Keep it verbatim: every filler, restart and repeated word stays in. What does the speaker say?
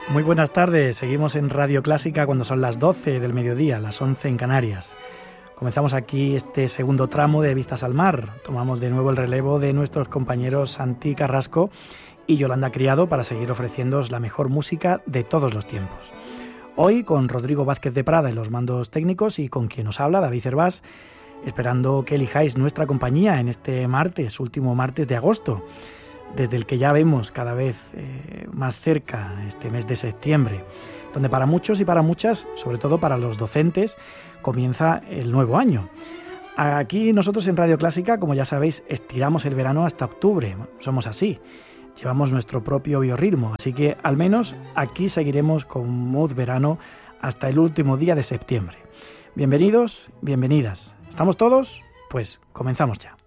Muy buenas tardes, seguimos en Radio Clásica cuando son las doce del mediodía, las once en Canarias. Comenzamos aquí este segundo tramo de Vistas al Mar. Tomamos de nuevo el relevo de nuestros compañeros Santi Carrasco y Yolanda Criado para seguir ofreciéndoos la mejor música de todos los tiempos. Hoy con Rodrigo Vázquez de Prada en los mandos técnicos y con quien os habla, David Cervás, esperando que elijáis nuestra compañía en este martes, último martes de agosto, desde el que ya vemos cada vez eh, más cerca este mes de septiembre, donde para muchos y para muchas, sobre todo para los docentes, comienza el nuevo año. Aquí nosotros en Radio Clásica, como ya sabéis, estiramos el verano hasta octubre, somos así, llevamos nuestro propio biorritmo, así que al menos aquí seguiremos con mood verano hasta el último día de septiembre. Bienvenidos, bienvenidas. ¿Estamos todos? Pues comenzamos ya.